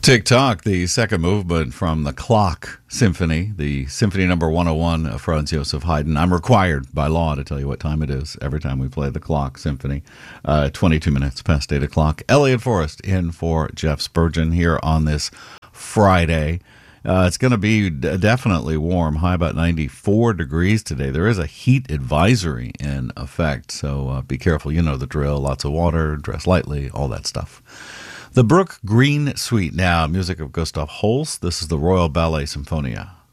Tick-Tock, the second movement from the Clock Symphony, the Symphony number 101 of Franz Joseph Haydn. I'm required by law to tell you what time it is every time we play the Clock Symphony. 22 minutes past 8 o'clock. Elliot Forrest in for Jeff Spurgeon here on this Friday. It's going to be definitely warm, high about 94 degrees today. There is a heat advisory in effect, so be careful. You know the drill. Lots of water, dress lightly, all that stuff. The Brook Green Suite now, music of Gustav Holst. This is the Royal Ballet Symphonia.